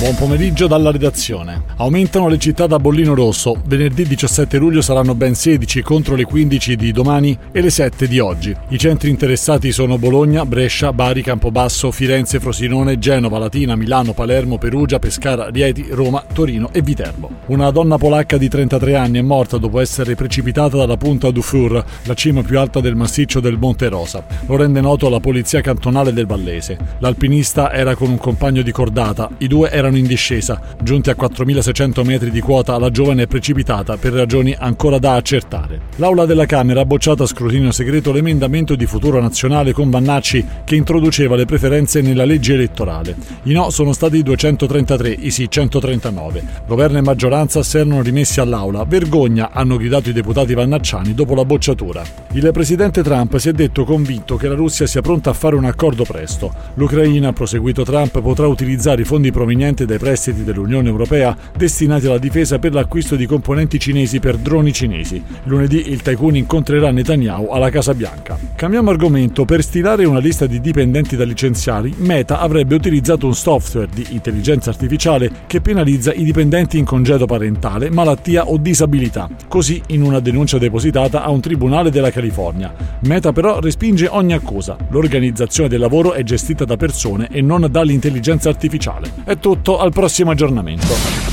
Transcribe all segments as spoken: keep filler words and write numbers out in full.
Buon pomeriggio dalla redazione. Aumentano le città da bollino rosso. Venerdì diciassette luglio saranno ben sedici contro le quindici di domani e le sette di oggi. I centri interessati sono Bologna, Brescia, Bari, Campobasso, Firenze, Frosinone, Genova, Latina, Milano, Palermo, Perugia, Pescara, Rieti, Roma, Torino e Viterbo. Una donna polacca di trentatré anni è morta dopo essere precipitata dalla punta du Fur, la cima più alta del massiccio del Monte Rosa. Lo rende noto la polizia cantonale del Vallese. L'alpinista era con un compagno di cordata. I due erano in discesa. Giunti a quattromilaseicento metri di quota, la giovane è precipitata per ragioni ancora da accertare. L'Aula della Camera ha bocciato a scrutinio segreto l'emendamento di Futuro Nazionale con Vannacci che introduceva le preferenze nella legge elettorale. I no sono stati duecentotrentatré, i sì centotrentanove. Governo e maggioranza si erano rimessi all'Aula. Vergogna, hanno gridato i deputati vannacciani dopo la bocciatura. Il presidente Trump si è detto convinto che la Russia sia pronta a fare un accordo presto. L'Ucraina, ha proseguito Trump, potrà utilizzare i fondi provenienti dai prestiti dell'Unione Europea destinati alla difesa per l'acquisto di componenti cinesi per droni cinesi. Lunedì il tycoon incontrerà Netanyahu alla Casa Bianca. Cambiamo argomento. Per stilare una lista di dipendenti da licenziare, Meta avrebbe utilizzato un software di intelligenza artificiale che penalizza i dipendenti in congedo parentale, malattia o disabilità. Così in una denuncia depositata a un tribunale della California. Meta però respinge ogni accusa. L'organizzazione del lavoro è gestita da persone e non dall'intelligenza artificiale. È tutto, al prossimo aggiornamento.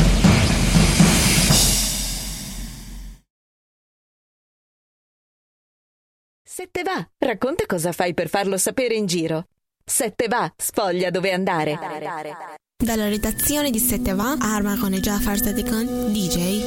Se te va, racconta cosa fai per farlo sapere in giro. Se te va, sfoglia dove andare. Dalla redazione di Se te va, Arma con Jafar Satikon, D J.